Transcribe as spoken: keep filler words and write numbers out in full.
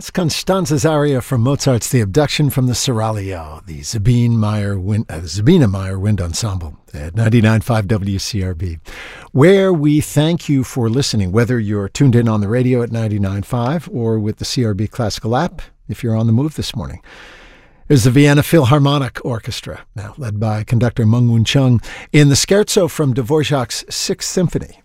It's Constanza's aria from Mozart's The Abduction from the Seraglio, the Sabine Meyer Wind, uh, Sabina Meyer Wind Ensemble at ninety-nine point five W C R B, where we thank you for listening, whether you're tuned in on the radio at ninety-nine point five or with the C R B Classical app, if you're on the move this morning. There's the Vienna Philharmonic Orchestra, now led by conductor Meng Woon Chung, in the scherzo from Dvorak's Sixth Symphony,